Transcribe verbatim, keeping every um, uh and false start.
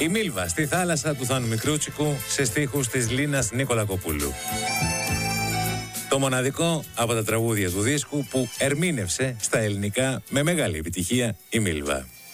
Η Μίλβα στη θάλασσα του Θάνου Μικρούτσικου σε στίχους της Λίνας Νικολακοπούλου. Το μοναδικό από τα τραγούδια του δίσκου που ερμήνευσε στα ελληνικά με μεγάλη επιτυχία η Μίλβα.